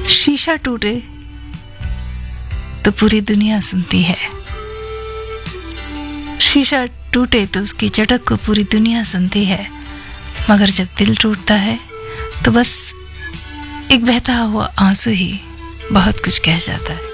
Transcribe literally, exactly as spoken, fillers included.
शीशा टूटे तो पूरी दुनिया सुनती है, शीशा टूटे तो उसकी चटक को पूरी दुनिया सुनती है, मगर जब दिल टूटता है तो बस एक बहता हुआ आंसू ही बहुत कुछ कह जाता है।